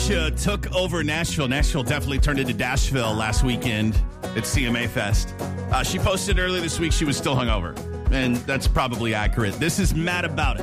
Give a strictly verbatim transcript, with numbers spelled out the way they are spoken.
Dasha took over Nashville. Nashville definitely turned into Dashville last weekend at C M A Fest. Uh, she posted earlier this week she was still hungover, and that's probably accurate. This is Mad About It.